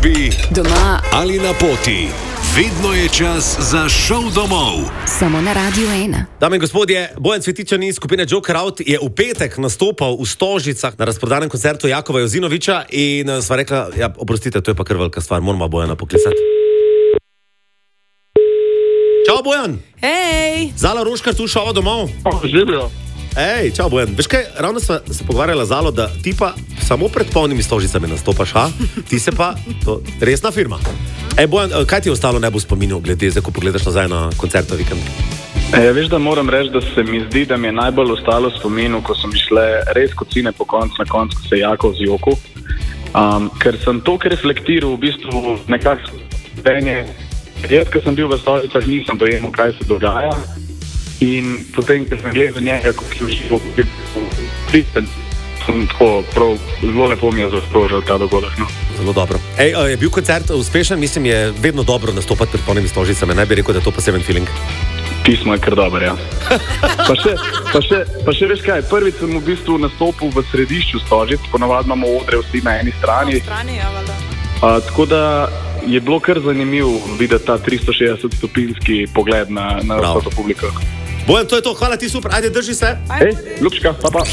službi, doma ali na poti. Vedno je čas za šov domov. Samo na Radiu 1. Dame in gospodje, Bojan Cvetičani iz skupine Joker Out je v petek nastopal v Stožicah na razprodanem koncertu Jakova Jozinoviča in sva rekla, ja, oprostite, to je pa kar velika stvar, moramo Bojana poklicati. Čau, Bojan! Hej! Zala Roškar tu šova domov. Živijo. Hej, čau, Bojan. Veš kaj, ravno sva se pogovarjala Zalo, da ti pa samo pred polnimi Stožicami nastopaš, ha? Ti se pa, to resna firma. Ej, Bojan, kaj ti je ostalo najbolj v spominu, glede, zdaj, ko pogledaš nazaj na koncert v vikend? Veš, da moram reči, da se mi zdi, da mi je najbolj ostalo v spominu, ko so mi šle res kocine po koncu, na koncu, ko se je Jakov zjokal. Ker sem to reflektiral v bistvu nekako vedenje. Jaz, ko sem bil v Stožicah, nisem dojemal, kaj se dogaja. In potem, ko sem gledal njega, kako je živo, pristen, sem tako prav, zelo lepo mi je zasprožil ta dogodek. No. Zelo dobro. Ej, je bil koncert uspešen? Mislim, je vedno dobro nastopati pred polnimi Stožicami. Naj bi rekel, da je to poseben feeling. Pismo je kar dober, ja. Pa še veš kaj, prvič sem v bistvu nastopil v središču Stožic, ponavadi imamo odre vsi na eni strani. Tako da je bilo kar zanimivo videti ta 360-stopinski pogled na vso to publiko. Bojan, to je to, hvala ti, super, ajde, drži se. Ljubčka, pa.